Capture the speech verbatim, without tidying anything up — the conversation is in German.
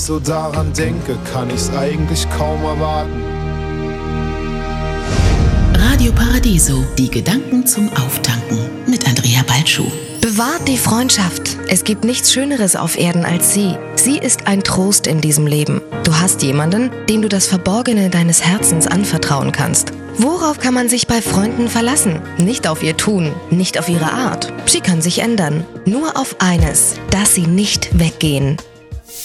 So daran denke, kann ich's eigentlich kaum erwarten. Radio Paradiso, die Gedanken zum Auftanken mit Andrea Balschuh. Bewahrt die Freundschaft. Es gibt nichts Schöneres auf Erden als sie. Sie ist ein Trost in diesem Leben. Du hast jemanden, dem du das Verborgene deines Herzens anvertrauen kannst. Worauf kann man sich bei Freunden verlassen? Nicht auf ihr Tun, nicht auf ihre Art. Sie kann sich ändern. Nur auf eines, dass sie nicht weggehen.